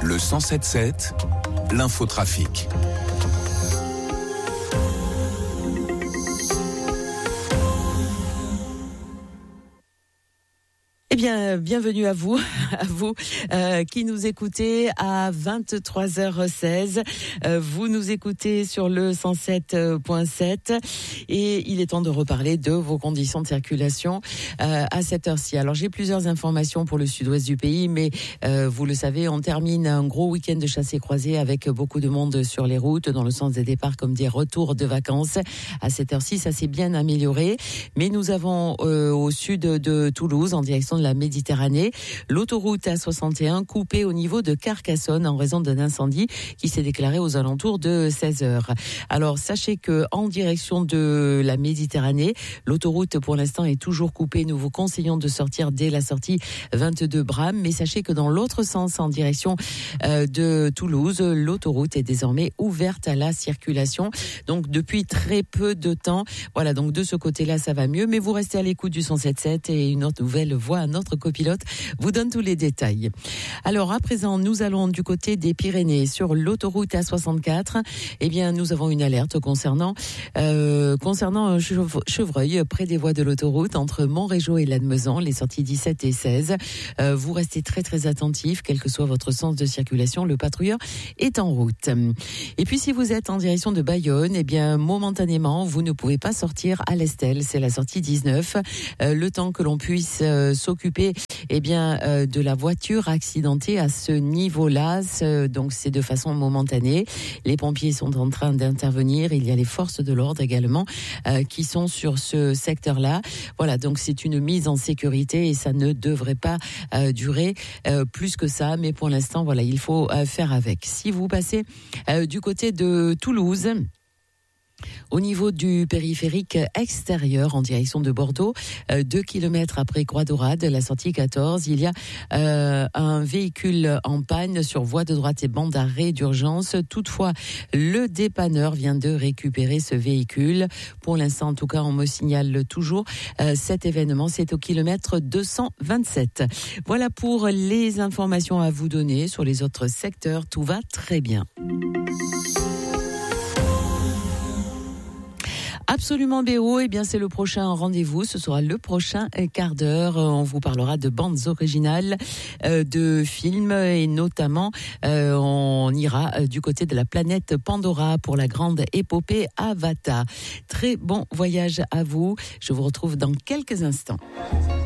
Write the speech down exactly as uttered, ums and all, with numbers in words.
Le cent sept sept, l'infotrafic. Eh bien, bienvenue à vous, à vous euh, qui nous écoutez à vingt-trois heures seize. Euh, vous nous écoutez sur le cent sept point sept et il est temps de reparler de vos conditions de circulation euh, à cette heure-ci. Alors, j'ai plusieurs informations pour le sud-ouest du pays, mais euh, vous le savez, on termine un gros week-end de chassé-croisé avec beaucoup de monde sur les routes, dans le sens des départs comme des retours de vacances. À cette heure-ci, ça s'est bien amélioré, mais nous avons euh, au sud de Toulouse, en direction de la Méditerranée, l'autoroute A soixante et un coupée au niveau de Carcassonne en raison d'un incendie qui s'est déclaré aux alentours de seize heures. Alors sachez que en direction de la Méditerranée, l'autoroute pour l'instant est toujours coupée. Nous vous conseillons de sortir dès la sortie vingt-deux Bram, mais sachez que dans l'autre sens, en direction euh, de Toulouse, l'autoroute est désormais ouverte à la circulation. Donc depuis très peu de temps, voilà, donc de ce côté-là ça va mieux, mais vous restez à l'écoute du cent sept sept et une autre nouvelle voix à notre copilote vous donne tous les détails. Alors à présent, nous allons du côté des Pyrénées sur l'autoroute A soixante-quatre. Eh bien, nous avons une alerte concernant euh, concernant un chevreuil près des voies de l'autoroute entre Montrégeau et Lannemezan, les sorties dix-sept et seize. Euh, vous restez très très attentifs, quel que soit votre sens de circulation, le patrouilleur est en route. Et puis si vous êtes en direction de Bayonne, eh bien momentanément, vous ne pouvez pas sortir à l'Estelle, c'est la sortie dix-neuf. Euh, le temps que l'on puisse euh, s'occuper eh bien, euh, de la voiture accidentée à ce niveau-là. Ce, donc, c'est de façon momentanée. Les pompiers sont en train d'intervenir. Il y a les forces de l'ordre également euh, qui sont sur ce secteur-là. Voilà, donc c'est une mise en sécurité et ça ne devrait pas euh, durer euh, plus que ça. Mais pour l'instant, voilà, il faut euh, faire avec. Si vous passez euh, du côté de Toulouse, au niveau du périphérique extérieur en direction de Bordeaux, euh, deux kilomètres après Croix-Dorade, la sortie quatorze, il y a euh, un véhicule en panne sur voie de droite et bande d'arrêt d'urgence. Toutefois, le dépanneur vient de récupérer ce véhicule. Pour l'instant, en tout cas, on me signale toujours euh, cet événement. C'est au kilomètre deux cent vingt-sept. Voilà pour les informations à vous donner. Sur les autres secteurs, tout va très bien. Absolument B O, eh bien c'est le prochain rendez-vous, ce sera le prochain quart d'heure. On vous parlera de bandes originales, euh, de films et notamment euh, on ira du côté de la planète Pandora pour la grande épopée Avatar. Très bon voyage à vous, je vous retrouve dans quelques instants.